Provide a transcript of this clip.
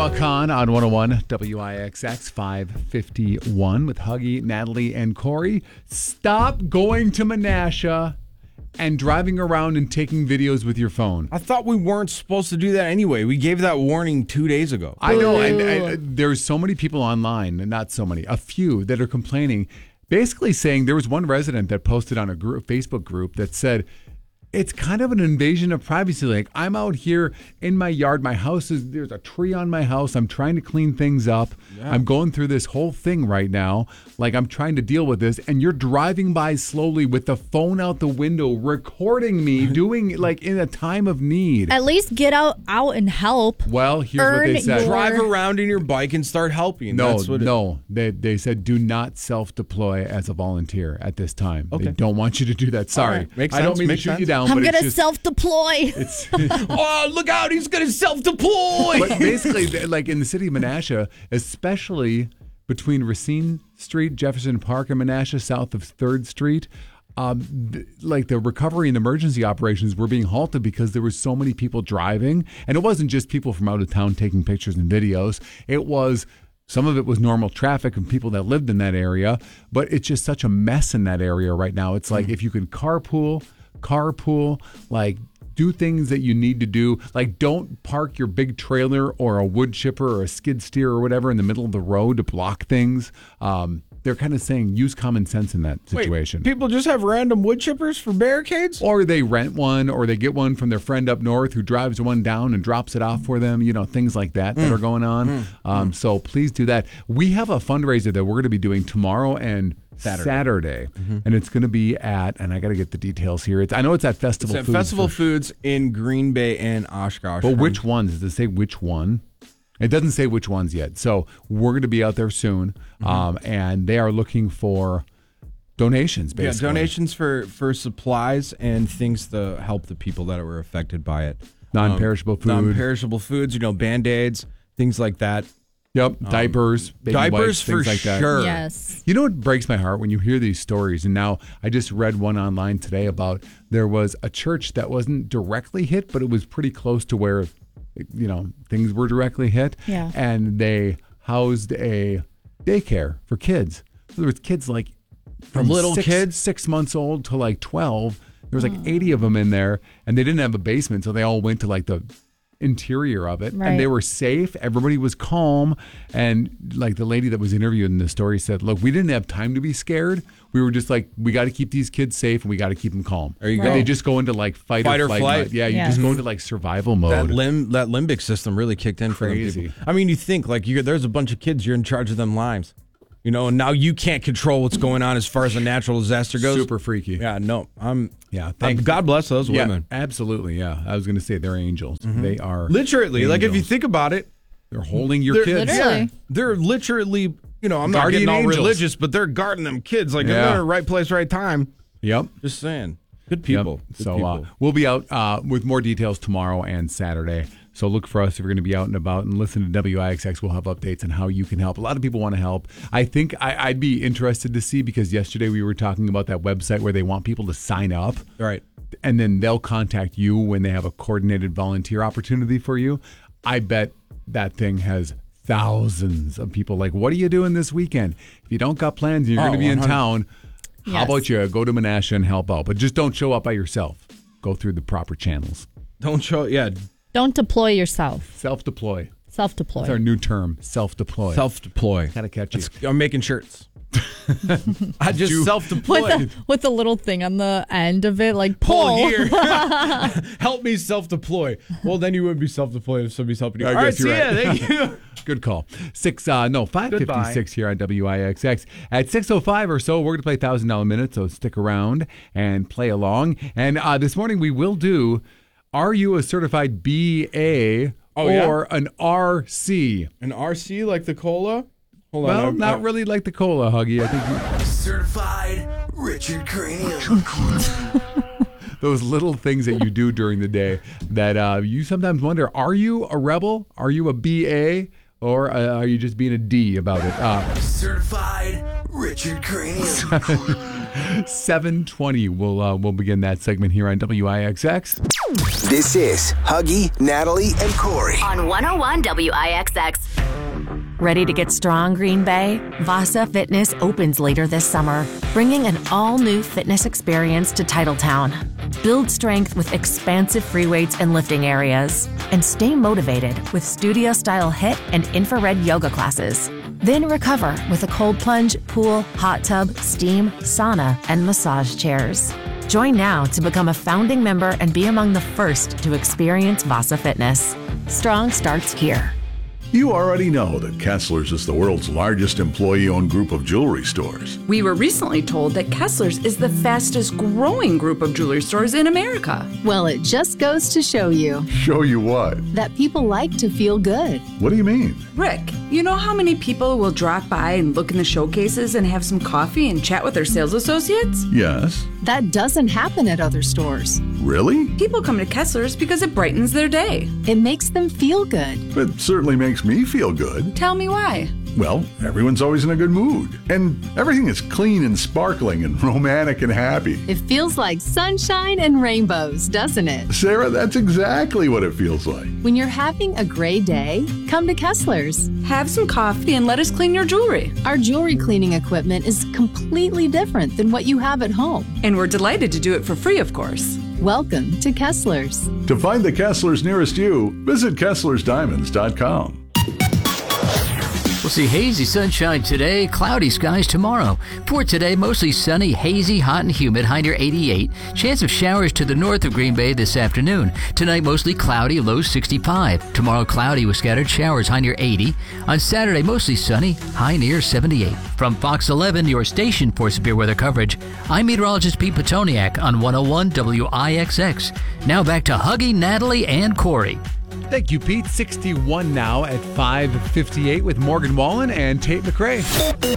Shah Khan on 101 WIXX 551 with Huggy, Natalie, and Corey. Stop going to Menasha and driving around and taking videos with your phone. I thought we weren't supposed to do that anyway. We gave that warning 2 days ago. I know, and there's so many people online, and not so many, a few that are complaining, basically saying there was one resident that posted on a Facebook group that said, it's kind of an invasion of privacy. Like, I'm out here in my yard. My house there's a tree on my house. I'm trying to clean things up. Yeah. I'm going through this whole thing right now. Like, I'm trying to deal with this. And you're driving by slowly with the phone out the window, recording me, doing like in a time of need. At least get out and help. Well, here's what they said. Drive around in your bike and start helping. No. They said do not self-deploy as a volunteer at this time. Okay. They don't want you to do that. Sorry. Right. Makes I don't sense. mean to shoot you down. I'm going to self-deploy. Oh, look out. He's going to self-deploy. But basically, like in the city of Menasha, especially between Racine Street, Jefferson Park, and Menasha, south of 3rd Street, like the recovery and emergency operations were being halted because there were so many people driving. And it wasn't just people from out of town taking pictures and videos. Some of it was normal traffic and people that lived in that area. But it's just such a mess in that area right now. It's like if you can carpool, like do things that you need to do. Like, don't park your big trailer or a wood chipper or a skid steer or whatever in the middle of the road to block things. They're kind of saying use common sense in that situation. Wait, people just have random wood chippers for barricades? Or they rent one, or they get one from their friend up north who drives one down and drops it off for them. You know, things like that are going on. So please do that. We have a fundraiser that we're going to be doing tomorrow and Saturday. And it's going to be at, and I got to get the details here. I know it's at Festival Foods. Festival Foods in Green Bay and Oshkosh. But which ones? Does it say which one? It doesn't say which ones yet. So we're going to be out there soon. And they are looking for donations, basically. Yeah, donations for supplies and things to help the people that were affected by it. Non-perishable food. Non-perishable foods, Band-Aids, things like that. Yep, diapers, baby wipes, for things like that. sure. Yes. You know what breaks my heart when you hear these stories? And now I just read one online today about there was a church that wasn't directly hit, but it was pretty close to where, things were directly hit. Yeah. And they housed a daycare for kids. So there was kids like from little kids, 6 months old to like 12. There was like 80 of them in there, and they didn't have a basement, so they all went to like the interior of it, and they were safe. Everybody was calm, and like the lady that was interviewed in the story said, look, we didn't have time to be scared. We were just like, we got to keep these kids safe and we got to keep them calm. There you go. And they just go into like fight or flight mode. Yeah, you just go into like survival mode. That limbic system really kicked in for them people. I mean, you think like there's a bunch of kids, you're in charge of them lives. And now you can't control what's going on as far as a natural disaster goes. Super freaky. Yeah, no. God bless those women. Absolutely, yeah. I was going to say they're angels. They are literally angels. Like if you think about it, they're holding your kids. Literally. Yeah, they're literally, I'm not getting all religious, but they're guarding them kids. Like they're in the right place, right time. Yep. Just saying. Good people. Yep. So we'll be out with more details tomorrow and Saturday. So look for us if you're going to be out and about, and listen to WIXX. We'll have updates on how you can help. A lot of people want to help. I think I'd be interested to see, because yesterday we were talking about that website where they want people to sign up. Right. And then they'll contact you when they have a coordinated volunteer opportunity for you. I bet that thing has thousands of people. Like, what are you doing this weekend? If you don't got plans and you're going to be in town, how about you go to Menasha and help out? But just don't show up by yourself. Go through the proper channels. Don't deploy yourself. Self-deploy. Self-deploy. That's our new term, self-deploy. Self-deploy. Gotta catch you. I'm making shirts. I just self-deploy. With a little thing on the end of it, like pull. Here. Help me self-deploy. Well, then you wouldn't be self-deployed if somebody's helping you. I guess you're right. Thank you. Good call. 5:56 here on WIXX. At 6:05 or so, we're going to play $1,000 minute, so stick around and play along. And this morning we will do, are you a certified BA or an RC? An RC like the cola? Hold on. Well, not really like the cola, Huggy. I think Certified Richard Cranium. those little things that you do during the day that you sometimes wonder, are you a rebel? Are you a BA? Or are you just being a D about it? Certified Richard Cranium. 7:20. We'll begin that segment here on WIXX. This is Huggy, Natalie, and Corey. On 101 WIXX. Ready to get strong, Green Bay? Vasa Fitness opens later this summer, bringing an all-new fitness experience to Titletown. Build strength with expansive free weights and lifting areas, and stay motivated with studio-style HIIT and infrared yoga classes. Then recover with a cold plunge, pool, hot tub, steam, sauna, and massage chairs. Join now to become a founding member and be among the first to experience Vasa Fitness. Strong starts here. You already know that Kessler's is the world's largest employee-owned group of jewelry stores. We were recently told that Kessler's is the fastest growing group of jewelry stores in America. Well, it just goes to show you. Show you what? That people like to feel good. What do you mean? Rick, you know how many people will drop by and look in the showcases and have some coffee and chat with their sales associates? Yes. That doesn't happen at other stores. Really? People come to Kessler's because it brightens their day. It makes them feel good. It certainly makes me feel good. Tell me why. Well, everyone's always in a good mood. And everything is clean and sparkling and romantic and happy. It feels like sunshine and rainbows, doesn't it? Sarah, that's exactly what it feels like. When you're having a gray day, come to Kessler's. Have some coffee and let us clean your jewelry. Our jewelry cleaning equipment is completely different than what you have at home. And we're delighted to do it for free, of course. Welcome to Kessler's. To find the Kessler's nearest you, visit KesslersDiamonds.com. We'll see hazy sunshine today, cloudy skies tomorrow. For today, mostly sunny, hazy, hot and humid, high near 88. Chance of showers to the north of Green Bay this afternoon. Tonight, mostly cloudy, low 65. Tomorrow, cloudy with scattered showers, high near 80. On Saturday, mostly sunny, high near 78. From Fox 11, your station for severe weather coverage, I'm meteorologist Pete Petoniak on 101 WIXX. Now back to Huggy, Natalie, and Corey. Thank you, Pete. 61 now at 5:58 with Morgan Wallen and Tate McRae.